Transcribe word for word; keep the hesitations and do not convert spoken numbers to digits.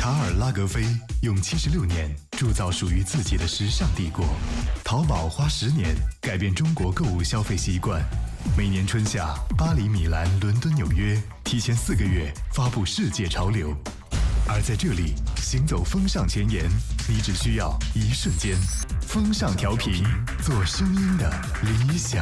卡尔拉格菲用七十六年铸造属于自己的时尚帝国，淘宝花十年改变中国购物消费习惯。每年春夏，巴黎、米兰、伦敦、纽约提前四个月发布世界潮流，而在这里行走风尚前沿，你只需要一瞬间。风尚调频，做声音的理想